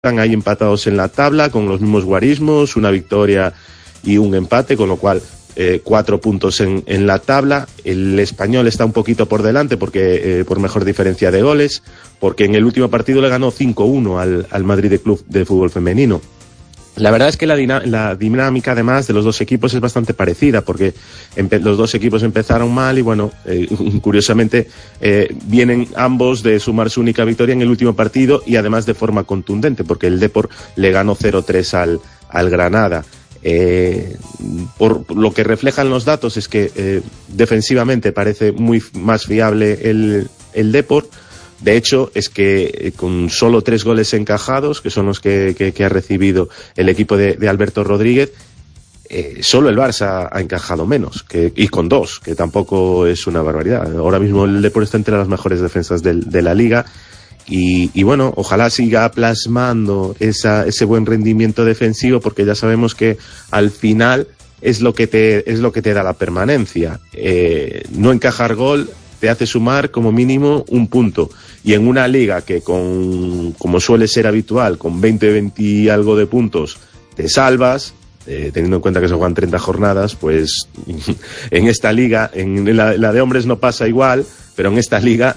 están ahí empatados en la tabla con los mismos guarismos, una victoria y un empate, con lo cual 4 puntos en la tabla. El Español está un poquito por delante porque por mejor diferencia de goles, porque en el último partido le ganó 5-1 al Madrid Club de Fútbol Femenino. La verdad es que la dinámica además de los dos equipos es bastante parecida, porque los dos equipos empezaron mal y bueno, curiosamente vienen ambos de sumar su única victoria en el último partido y además de forma contundente, porque el Depor le ganó 0-3 al Granada. Por lo que reflejan los datos es que defensivamente parece más fiable el Depor. De hecho, es que con solo 3 goles encajados, que son los que ha recibido el equipo de Alberto Rodríguez, solo el Barça ha encajado menos, y con 2, que tampoco es una barbaridad. Ahora mismo el Depor está entre las mejores defensas de la liga, y bueno, ojalá siga plasmando ese buen rendimiento defensivo, porque ya sabemos que al final es lo que te da la permanencia. No encajar gol te hace sumar como mínimo 1 punto. Y en una liga que como suele ser habitual, con 20 y algo de puntos, te salvas, teniendo en cuenta que se juegan 30 jornadas, pues en esta liga, en la de hombres no pasa igual, pero en esta liga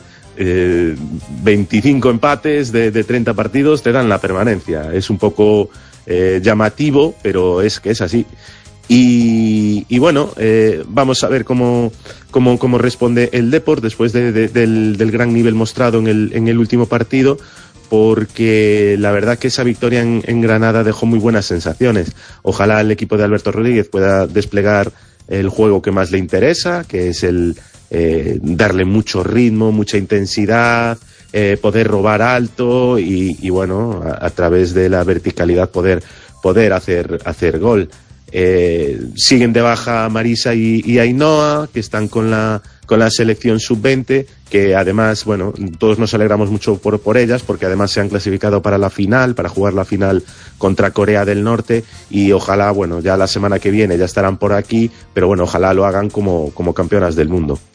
25 empates de 30 partidos te dan la permanencia. Es un poco llamativo, pero es que es así. Y bueno, vamos a ver cómo responde el Depor después del gran nivel mostrado en el último partido, porque la verdad que esa victoria en Granada dejó muy buenas sensaciones. Ojalá el equipo de Alberto Rodríguez pueda desplegar el juego que más le interesa, que es el darle mucho ritmo, mucha intensidad, poder robar alto y bueno, a través de la verticalidad poder hacer gol. Siguen de baja Marisa y Ainhoa, que están con la selección sub-20, que además, bueno, todos nos alegramos mucho por ellas, porque además se han clasificado para jugar la final contra Corea del Norte, y ojalá, bueno, ya la semana que viene ya estarán por aquí, pero bueno, ojalá lo hagan como campeonas del mundo.